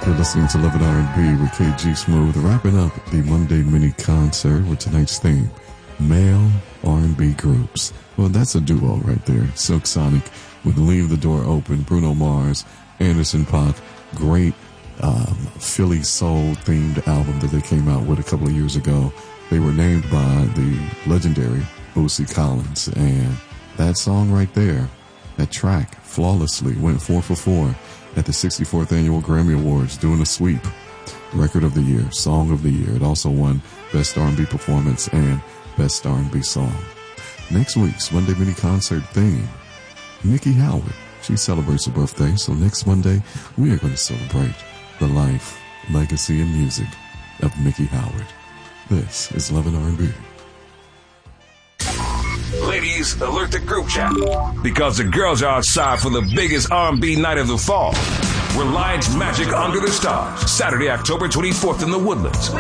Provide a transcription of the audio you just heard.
You're listening to Love and R&B with KG Smooth, wrapping up the Monday mini concert with tonight's theme, male R&B groups. Well, that's a duo right there. Silk Sonic with Leave the Door Open, Bruno Mars, Anderson .Paak, great Philly soul themed album that they came out with a couple of years ago. They were named by the legendary Bootsy Collins, and that song right there, that track, flawlessly went 4 for 4 at the 64th Annual Grammy Awards, doing a sweep. Record of the Year, Song of the Year. It also won Best R&B Performance and Best R&B Song. Next week's Monday mini concert theme, Miki Howard. She celebrates her birthday, so next Monday we are going to celebrate the life, legacy, and music of Miki Howard. This is Love and R&B. Ladies, alert the group chat, because the girls are outside for the biggest R&B night of the fall. Reliance Magic Under the Stars, Saturday, October 24th in the Woodlands.